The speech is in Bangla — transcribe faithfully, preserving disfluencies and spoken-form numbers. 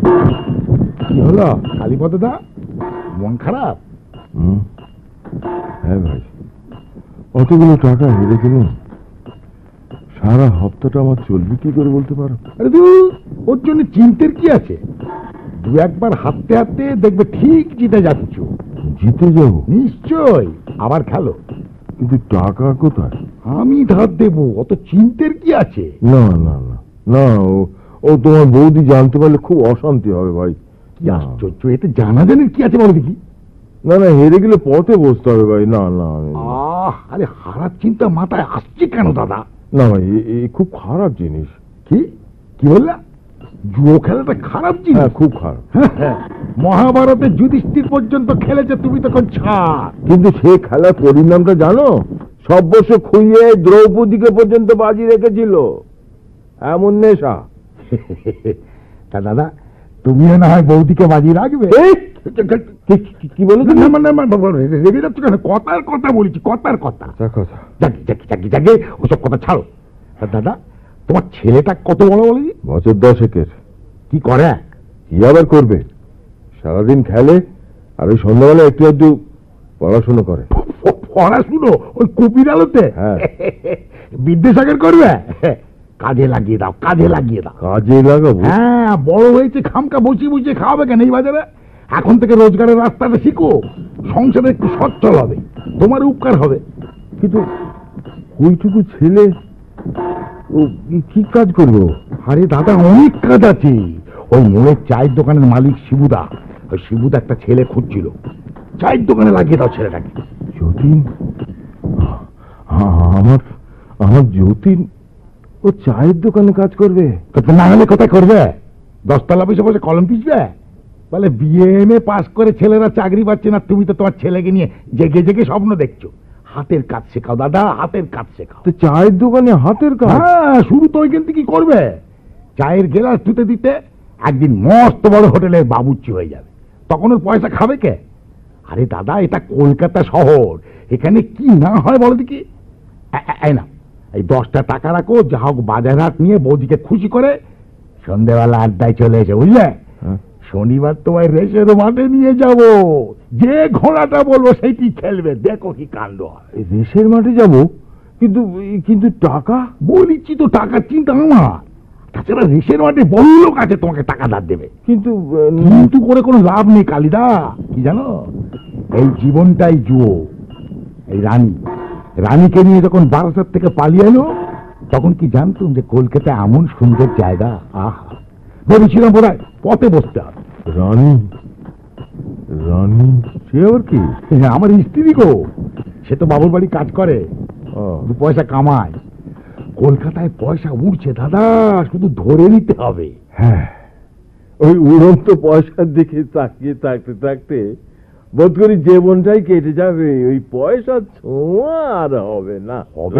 কি হলো কালীপদ দা, মন খারাপ? হ্যাঁ ভাই, অতগুলো টাকা হেরে গেলাম, সারা হপ্তাটা আমার চলবে কি করে বলতে পারো? আরে দু ওর জন্য চিন্তার কি আছে? দু একবার হাঁটতে হাঁটতে দেখবে ঠিক জিতে যাচ্ছ। জিতে যাব নিশ্চয়, আবার খেলো। কিন্তু টাকা কোথায়? আমি ধার দেবো, অত চিন্তার কি আছে? না না না না, ও তোমার বৌদি জানতে পারলে খুব অশান্তি হবে ভাই। কি আশ্চর্য, এতে জানাজানির কি আছে বলো দেখি? না না, হেরে গেলে পথে বসতে হবে ভাই। না না, আহ আরে হারার চিন্তা মাথায় আসছে কেন দাদা? না ভাই, এ খুব খারাপ জিনিস। কি কি বললা? জুয়ো খেলাটা খারাপ জিনিস? হ্যাঁ, খুব খারাপ। মহাভারতে যুধিষ্ঠির পর্যন্ত খেলেছে, তুমি তখন ছাড়। কিন্তু সে খেলার পরিণামটা জানো? সর্বস্ব খুইয়ে দ্রৌপদীকে পর্যন্ত বাজি রেখেছিল, এমন নেশা। তা দাদা, তুমিও না হয় বৌদিকে বাজি রাখবে? কি বলে? রেগে যাচ্ছ কেন? কথার কথা বলেছি, কথার কথা। জাগে জাগে জাগে জাগে ওসব কথা ছাড়ো। দাদা, তোমার ছেলেটা কত বড় বলে? বছর দশেকের। কি করে? কি আবার করবে, সারাদিন খেলে আর ওই সন্ধ্যাবেলা একটু একটু পড়াশুনো করে। পড়াশুনো ওই কপির আলোতে? হ্যাঁ। বিদ্যাসাগর করবে? কাজে লাগিয়ে দাও, কাজে লাগিয়ে দাও। কাজে লাগাবো? হ্যাঁ, বড় হয়েছে, খামকা বসিয়ে বসিয়ে খাওয়াবে কেন এই বাজারে? এখন থেকে রোজগারের রাস্তাটা শিখো, সংসারে একটু সচ্ছল হবে, তোমার উপকার হবে। কিন্তু ওইটুকু ছেলে ও কি কাজ করবো? আরে দাদা, অনেক কাজ আছে। ওই মোড়ের চায়ের দোকানের মালিক শিবুদা, ওই শিবুদা একটা ছেলে খুঁজছিল, চায়ের দোকানে লাগিয়ে দাও ছেলেটাকে। যতীন? আমার আমার যতীন ও চায়ের দোকানে কাজ করবে? না হলে কোথায় করবে? দশতলা বসে বসে কলম পিছবে? বলে বিএ এম এ পাস করে ছেলেরা চাকরি পাচ্ছে না, তুমি তো তোমার ছেলেকে নিয়ে জেগে জেগে স্বপ্ন দেখছো। হাতের কাজ শেখাও দাদা, হাতের কাজ শেখাও। তো চায়ের দোকানে হাতের কাজ? হ্যাঁ, শুরু তো ওইখান থেকে করবে। চায়ের গ্লাস ধুতে দিতে একদিন মস্ত বড় হোটেলের বাবুর্চি হয়ে যাবে, তখন ওর পয়সা খাবে কে? আরে দাদা, এটা কলকাতা শহর, এখানে কি না হয় বলো দেখি। এই না, এই দশটা টাকা রাখো, যা হোক বাজার হাট নিয়ে বৌদিকে খুশি করে সন্ধ্যেবেলা আড্ডায় চলে এসে, বুঝলে? শনিবার তোমায় রেসের মাঠে নিয়ে যাব, যে ঘোড়াটা বলবো সেইটি খেলবে, দেখো কি কাণ্ড হয়। রেসের মাঠে যাব? কিন্তু কিন্তু টাকা? বলিছি তো, টাকার চিন্তা আমার। তাছাড়া রেসের মাঠে বহু লোক আছে তোমাকে টাকা ধার দেবে। কিন্তু কিন্তু করে কোনো লাভ নেই কালিদা, কি জানো? এই জীবনটাই জুয়ো। এই রানী, রানীকে নিয়ে যখন বারাসাত থেকে পালিয়ে এলো, তখন কি জানতুম যে কলকাতা এমন সুন্দর জায়গা? আহা, ভেবেছিলাম বোধ হয় পথে বসতে হবে। রানী? রানী সে আবার কি? আমার স্ত্রী গো, সে তো বাবুর বাড়ি কাজ করে, দু পয়সা কামায়। কলকাতায় পয়সা উঠছে দাদা, শুধু ধরে নিতে হবে। হ্যাঁ, ওই উড়ন্ত পয়সার দিকে তাকিয়ে থাকতে থাকতে বোধ করি জীবনটাই কেটে যাবে, ওই পয়সা ছোঁয়া আর হবে না। হবে